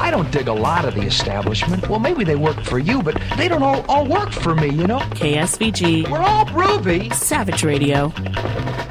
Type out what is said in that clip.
I don't dig a lot of the establishment. Well, maybe they work for you, but they don't all work for me, you know? KSVG. We're all groovy. Savage Radio.